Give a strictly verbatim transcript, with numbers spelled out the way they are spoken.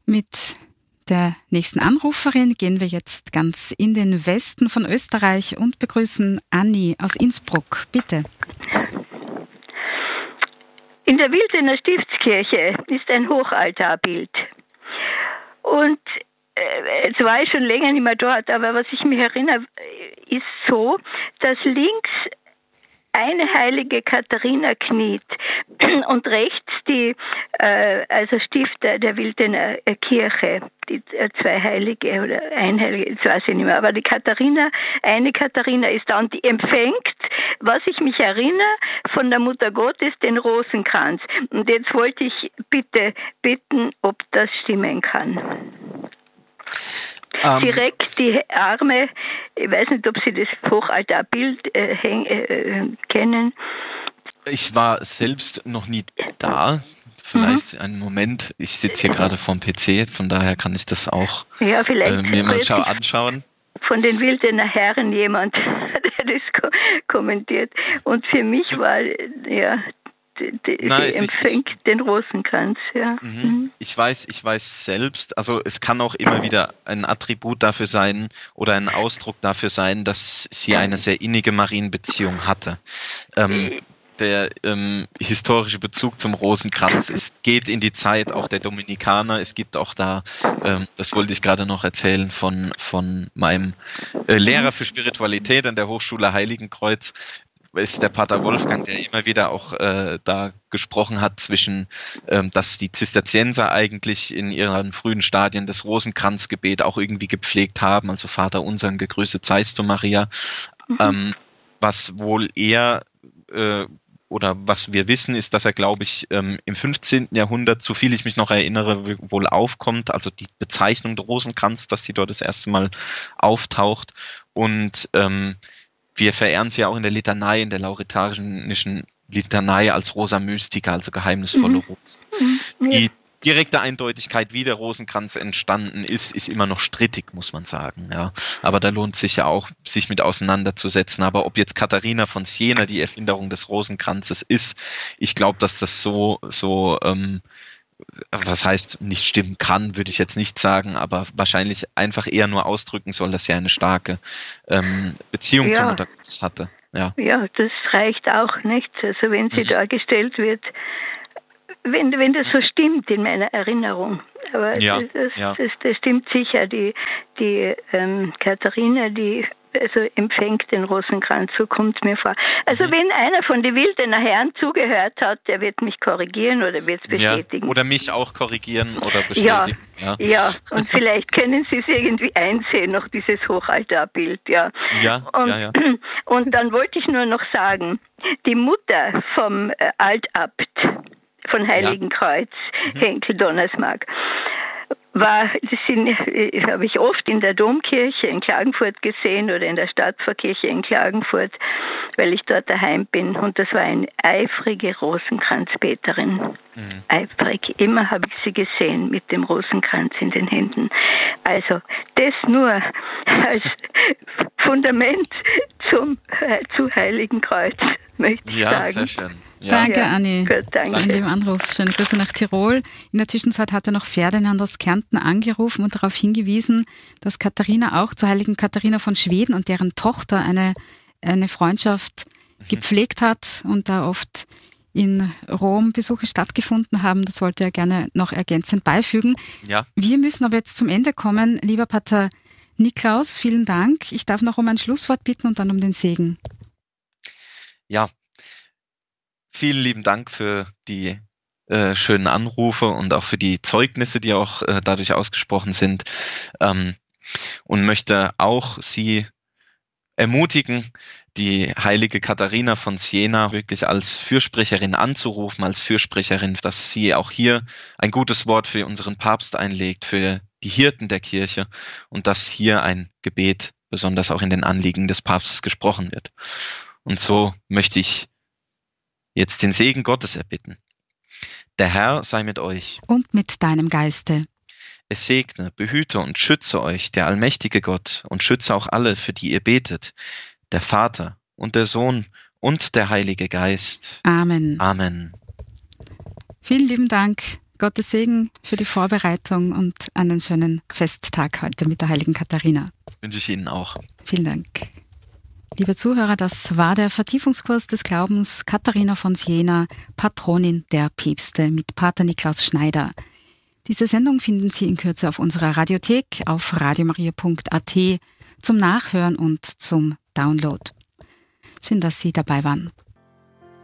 Mit der nächsten Anruferin gehen wir jetzt ganz in den Westen von Österreich und begrüßen Anni aus Innsbruck. Bitte. In der Wildener Stiftskirche ist ein Hochaltarbild. Und äh, jetzt war ich schon länger nicht mehr dort, aber was ich mich erinnere, ist so, dass links eine heilige Katharina kniet und rechts die, äh, also Stifter der Wildener Kirche, die äh, zwei Heilige oder ein Heilige, das weiß ich nicht mehr, aber die Katharina, eine Katharina ist da und die empfängt, was ich mich erinnere, von der Mutter Gottes den Rosenkranz. Und jetzt wollte ich bitte bitten, ob das stimmen kann. Um. Sie reckt die Arme, ich weiß nicht, ob Sie das Hochaltarbild äh, häng, äh, kennen. Ich war selbst noch nie da. Vielleicht mhm. einen Moment, ich sitze hier gerade vorm P C, von daher kann ich das auch ja, vielleicht äh, mir mal schau anschauen. Von den Wildener Herren jemand, der das ko- kommentiert. Und für mich war, ja, die, die, Nein, die empfängt ist, den Rosenkranz. Ja. Mhm. Mhm. Ich weiß, ich weiß selbst, also es kann auch immer wieder ein Attribut dafür sein oder ein Ausdruck dafür sein, dass sie eine sehr innige Marienbeziehung hatte. Ähm, Der ähm, historische Bezug zum Rosenkranz ist, geht in die Zeit auch der Dominikaner. Es gibt auch da, ähm, das wollte ich gerade noch erzählen, von, von meinem äh, Lehrer für Spiritualität an der Hochschule Heiligenkreuz, ist der Pater Wolfgang, der immer wieder auch äh, da gesprochen hat zwischen, ähm, dass die Zisterzienser eigentlich in ihren frühen Stadien das Rosenkranzgebet auch irgendwie gepflegt haben, also Vater unser und gegrüßet seist du, Maria, mhm. ähm, was wohl eher äh, oder was wir wissen, ist, dass er, glaube ich, im fünfzehnten Jahrhundert, so viel ich mich noch erinnere, wohl aufkommt, also die Bezeichnung der Rosenkranz, dass sie dort das erste Mal auftaucht. Und ähm, wir verehren sie ja auch in der Litanei, in der lauretanischen Litanei als Rosa Mystica, also geheimnisvolle mhm. Rosen. Mhm. Die direkte Eindeutigkeit, wie der Rosenkranz entstanden ist, ist immer noch strittig, muss man sagen. Ja, aber da lohnt sich ja auch, sich mit auseinanderzusetzen. Aber ob jetzt Katharina von Siena die Erfinderung des Rosenkranzes ist, ich glaube, dass das so, so, ähm, was heißt nicht stimmen kann, würde ich jetzt nicht sagen, aber wahrscheinlich einfach eher nur ausdrücken soll, dass sie eine starke ähm, Beziehung ja. zur Mutter Gottes hatte. Ja. ja, das reicht auch nicht. Also wenn sie mhm. dargestellt wird, Wenn, wenn das so stimmt in meiner Erinnerung, aber ja, das, das, ja. das, das stimmt sicher, die, die ähm, Katharina, die also empfängt den Rosenkranz, so kommt es mir vor. Also mhm. wenn einer von den Wildener Herren zugehört hat, der wird mich korrigieren oder wird es bestätigen. Ja, oder mich auch korrigieren oder bestätigen. Ja, ja. ja, und vielleicht können Sie es irgendwie einsehen, noch dieses Hochaltarbild. Ja, ja, und, ja, ja. Und dann wollte ich nur noch sagen, die Mutter vom äh, Altabt von Heiligenkreuz, ja. mhm. Henkel Donnersmarck, war, das sind, habe ich oft in der Domkirche in Klagenfurt gesehen oder in der Stadtpfarrkirche in Klagenfurt, weil ich dort daheim bin. Und das war eine eifrige Rosenkranzbeterin. Mhm. Eifrig. Immer habe ich sie gesehen mit dem Rosenkranz in den Händen. Also das nur als Fundament zum, äh, zu Heiligenkreuz, möchte ich ja, sagen. Ja, sehr schön. Ja. Danke, Anni, Gut, danke. für den Anruf. Schöne Grüße nach Tirol. In der Zwischenzeit hat er noch Ferdinand aus Kärnten angerufen und darauf hingewiesen, dass Katharina auch zur heiligen Katharina von Schweden und deren Tochter eine, eine Freundschaft mhm. gepflegt hat und da oft in Rom Besuche stattgefunden haben. Das wollte er gerne noch ergänzend beifügen. Ja. Wir müssen aber jetzt zum Ende kommen. Lieber Pater Niklaus, vielen Dank. Ich darf noch um ein Schlusswort bitten und dann um den Segen. Ja, vielen lieben Dank für die äh, schönen Anrufe und auch für die Zeugnisse, die auch äh, dadurch ausgesprochen sind. Ähm, und möchte auch Sie ermutigen, die heilige Katharina von Siena wirklich als Fürsprecherin anzurufen, als Fürsprecherin, dass sie auch hier ein gutes Wort für unseren Papst einlegt, für die Hirten der Kirche und dass hier ein Gebet besonders auch in den Anliegen des Papstes gesprochen wird. Und so möchte ich jetzt den Segen Gottes erbitten. Der Herr sei mit euch. Und mit deinem Geiste. Es segne, behüte und schütze euch der allmächtige Gott und schütze auch alle, für die ihr betet, der Vater und der Sohn und der Heilige Geist. Amen. Amen. Vielen lieben Dank. Gottes Segen für die Vorbereitung und einen schönen Festtag heute mit der heiligen Katharina. Wünsche ich Ihnen auch. Vielen Dank. Liebe Zuhörer, das war der Vertiefungskurs des Glaubens Katharina von Siena, Patronin der Päpste mit Pater Niklaus Schneider. Diese Sendung finden Sie in Kürze auf unserer Radiothek auf radiomaria punkt a t zum Nachhören und zum Download. Schön, dass Sie dabei waren.